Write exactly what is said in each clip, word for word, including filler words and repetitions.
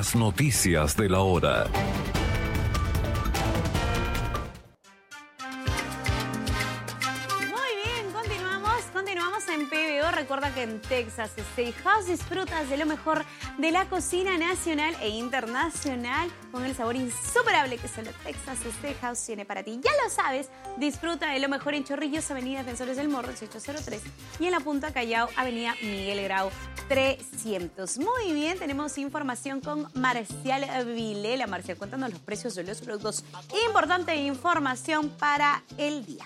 Las noticias de la hora. Recuerda que en Texas Steakhouse disfrutas de lo mejor de la cocina nacional e internacional con el sabor insuperable que solo Texas Steakhouse tiene para ti. Ya lo sabes, disfruta de lo mejor en Chorrillos, Avenida Defensores del Morro, dieciocho cero tres, y en La Punta Callao, Avenida Miguel Grau, trescientos. Muy bien, tenemos información con Marcial Vilela. Marcial, cuéntanos los precios de los productos. Importante información para el día.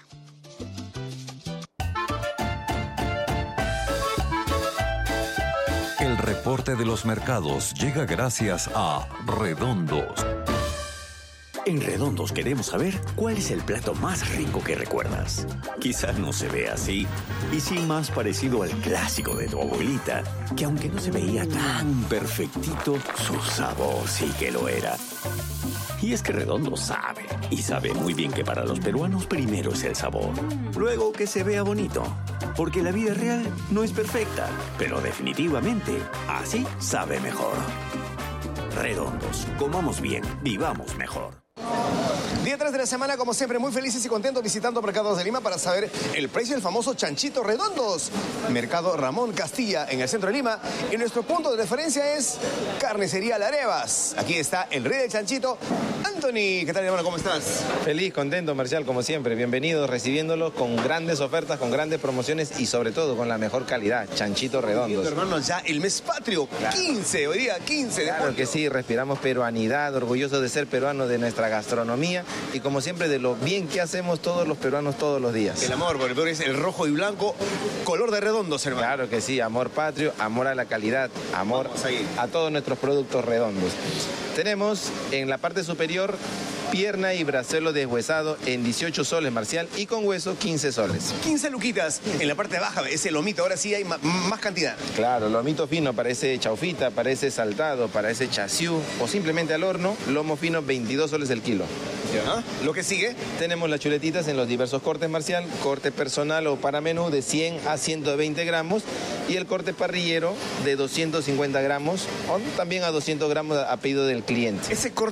El reporte de los mercados llega gracias a Redondos. En Redondos queremos saber cuál es el plato más rico que recuerdas. Quizás no se ve así, y sí más parecido al clásico de tu abuelita, que aunque no se veía tan perfectito, su sabor sí que lo era. Y es que Redondo sabe, y sabe muy bien que para los peruanos primero es el sabor, luego que se vea bonito. Porque la vida real no es perfecta, pero definitivamente así sabe mejor. Redondos, comamos bien, vivamos mejor. Día tres de la semana, como siempre, muy felices y contentos visitando Mercados de Lima para saber el precio del famoso chanchito Redondos. Mercado Ramón Castilla, en el centro de Lima. Y nuestro punto de referencia es Carnicería Larevas. Aquí está el rey del chanchito, Anthony. ¿Qué tal, hermano? ¿Cómo estás? Feliz, contento, Marcial, como siempre. Bienvenidos, recibiéndolos con grandes ofertas, con grandes promociones y sobre todo con la mejor calidad, chanchito Redondos. Hermano, ya el mes patrio, claro. quince, hoy día quince de Claro que sí, respiramos peruanidad, orgullosos de ser peruanos, de nuestra gastronomía y como siempre de lo bien que hacemos todos los peruanos todos los días. El amor por el Perú es el rojo y blanco, color de Redondos, hermano. Claro que sí, amor patrio, amor a la calidad, amor a, a todos nuestros productos redondos. Tenemos en la parte superior pierna y bracelo deshuesado en dieciocho soles, Marcial, y con hueso quince soles. quince luquitas. En la parte baja, ese lomito, ahora sí hay más cantidad. Claro, lomito fino para ese chaufita, para ese saltado, para ese chasiú o simplemente al horno, lomo fino veintidós soles el kilo. ¿Ah? Lo que sigue. Tenemos las chuletitas en los diversos cortes, Marcial, corte personal o para menú de cien a ciento veinte gramos y el corte parrillero de doscientos cincuenta gramos o también a doscientos gramos a pedido del cliente. Ese corte